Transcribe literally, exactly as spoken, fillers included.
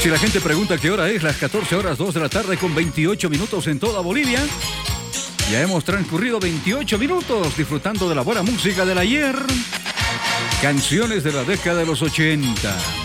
Si la gente pregunta qué hora es, las catorce horas dos de la tarde con veintiocho minutos en toda Bolivia. Ya hemos transcurrido veintiocho minutos disfrutando de la buena música del ayer. Canciones de la década de los ochenta.